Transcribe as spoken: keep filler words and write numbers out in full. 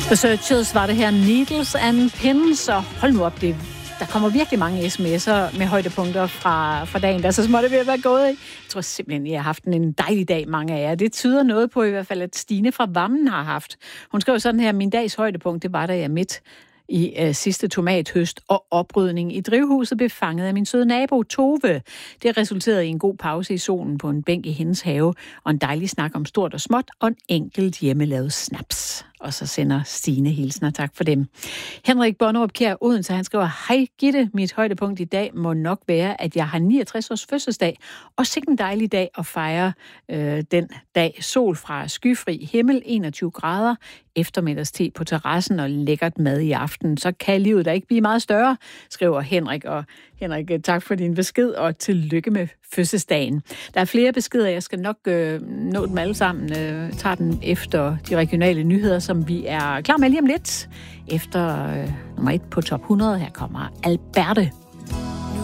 The Searchers var det her, Needles and Pins, og hold nu op, det, der kommer virkelig mange sms'er med højdepunkter fra, fra dagen, der så småt det ved at være gået i. Jeg tror simpelthen, I har haft en dejlig dag, mange af jer. Det tyder noget på i hvert fald, at Stine fra Vammen har haft. Hun skrev sådan her, min dags højdepunkt, det var, da jeg midt i øh, sidste tomathøst og oprydning i drivhuset blev fanget af min søde nabo, Tove. Det resulterede i en god pause i solen på en bænk i hendes have, og en dejlig snak om stort og småt, og en enkelt hjemmelavet snaps. Og så sender Stine hilsner. Tak for dem. Henrik Bonnerup Kjær Odense, han skriver, hej Gitte, mit højdepunkt i dag må nok være, at jeg har niogtres års fødselsdag, og sikke en dejlig dag at fejre øh, den dag. Sol fra skyfri himmel, enogtyve grader, eftermiddagste på terrassen og lækkert mad i aften. Så kan livet da ikke blive meget større, skriver Henrik. Og Henrik, tak for din besked, og tillykke med fødselsdagen. Der er flere beskeder, jeg skal nok øh, nå dem alle sammen. Øh, tager den efter de regionale nyheder, som vi er klar med lige om lidt. Efter øh, nummer et på top hundrede, her kommer Alberte.